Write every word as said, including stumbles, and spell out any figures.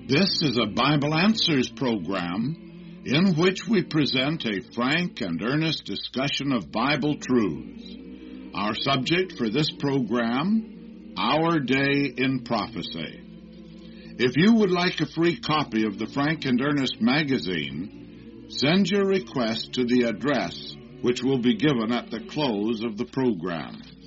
This is a Bible Answers program in which we present a frank and earnest discussion of Bible truths. Our subject for this program, Our Day in Prophecy. If you would like a free copy of the Frank and Earnest magazine, send your request to the address which will be given at the close of the program.